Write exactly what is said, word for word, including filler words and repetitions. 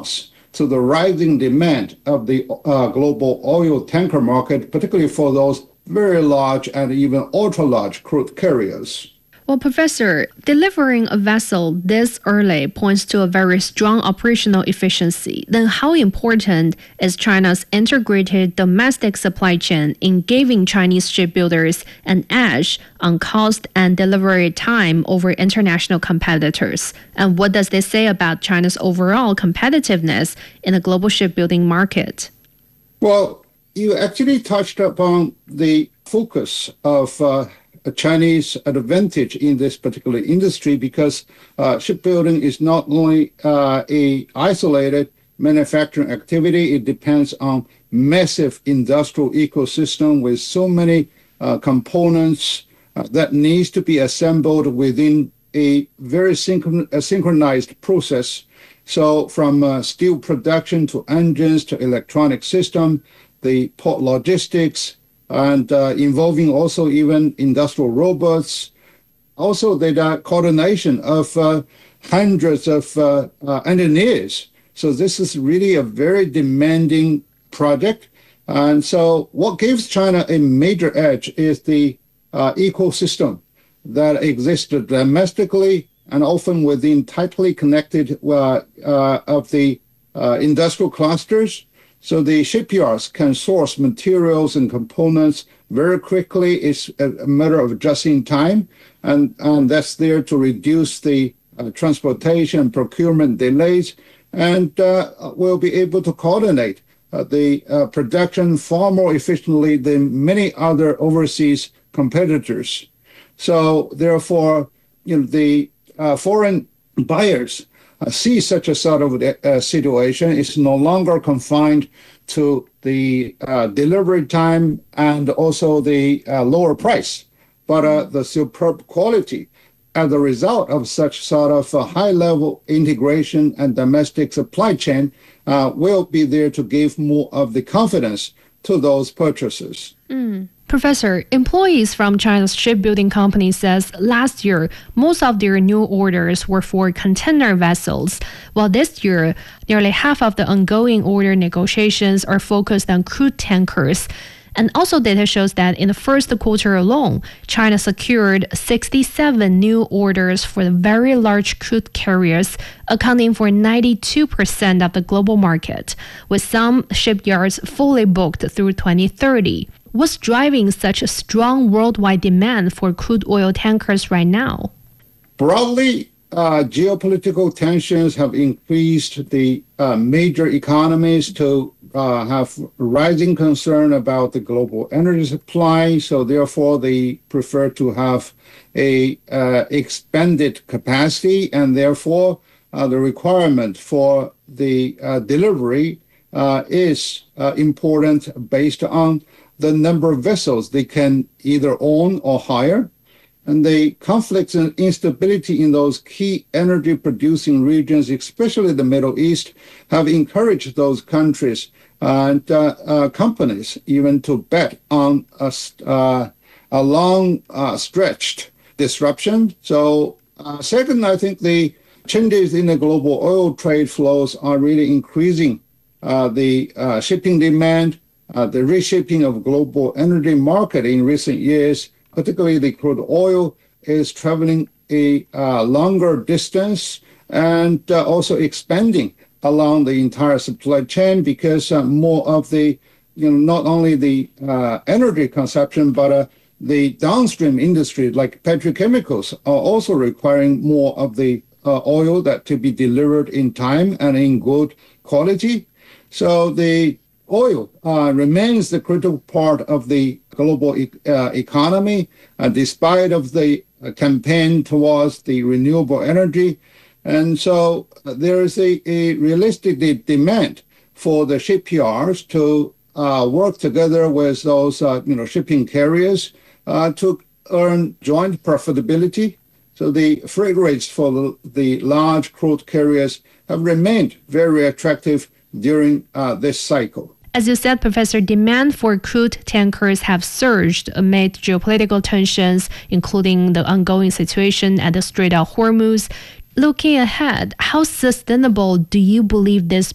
response to the rising demand of the uh, global oil tanker market, particularly for those very large and even ultra-large crude carriers. Well, Professor, delivering a vessel this early points to a very strong operational efficiency. Then how important is China's integrated domestic supply chain in giving Chinese shipbuilders an edge on cost and delivery time over international competitors? And what does this say about China's overall competitiveness in the global shipbuilding market? Well, you actually touched upon the focus of uh, a Chinese advantage in this particular industry, because uh, shipbuilding is not only uh, a isolated manufacturing activity, it depends on massive industrial ecosystem with so many uh, components uh, that needs to be assembled within a very synchron- a synchronized process. So from uh, steel production to engines to electronic system, the port logistics, and uh, involving also even industrial robots. Also, the uh, coordination of uh, hundreds of uh, uh, engineers. So this is really a very demanding project. And so what gives China a major edge is the uh, ecosystem that exists domestically and often within tightly connected uh, uh, of the uh, industrial clusters. So the shipyards can source materials and components very quickly. It's a matter of just in time, and, and that's there to reduce the uh, transportation and procurement delays, and uh, we'll be able to coordinate uh, the uh, production far more efficiently than many other overseas competitors. So therefore, you know, the uh, foreign buyers Uh, see such a sort of uh, situation. It's no longer confined to the uh, delivery time and also the uh, lower price, but uh, the superb quality. As a result of such sort of a high-level integration and domestic supply chain uh, will be there to give more of the confidence to those purchasers. Mm. Professor, employees from China's shipbuilding company says last year, most of their new orders were for container vessels, while this year, nearly half of the ongoing order negotiations are focused on crude tankers. And also data shows that in the first quarter alone, China secured sixty-seven new orders for the very large crude carriers, accounting for ninety-two percent of the global market, with some shipyards fully booked through twenty thirty. What's driving such a strong worldwide demand for crude oil tankers right now? Broadly, uh, geopolitical tensions have increased the uh, major economies to uh, have rising concern about the global energy supply. So therefore, they prefer to have a uh, expanded capacity, and therefore uh, the requirement for the uh, delivery uh, is uh, important based on the number of vessels they can either own or hire. And the conflicts and instability in those key energy-producing regions, especially the Middle East, have encouraged those countries and uh, uh, companies even to bet on a, uh, a long uh, stretched disruption. So uh, second, I think the changes in the global oil trade flows are really increasing uh, the uh, shipping demand. Uh, the reshaping of global energy market in recent years, particularly the crude oil, is traveling a uh, longer distance and uh, also expanding along the entire supply chain, because uh, more of the, you know, not only the uh, energy consumption, but uh, the downstream industry like petrochemicals are also requiring more of the uh, oil that to be delivered in time and in good quality. So the oil uh, remains the critical part of the global e- uh, economy, uh, despite of the uh, campaign towards the renewable energy. And so uh, there is a, a realistic de- demand for the shipyards to uh, work together with those uh, you know, shipping carriers uh, to earn joint profitability. So the freight rates for the, the large crude carriers have remained very attractive during uh, this cycle. As you said, Professor, demand for crude tankers have surged amid geopolitical tensions, including the ongoing situation at the Strait of Hormuz. Looking ahead, how sustainable do you believe this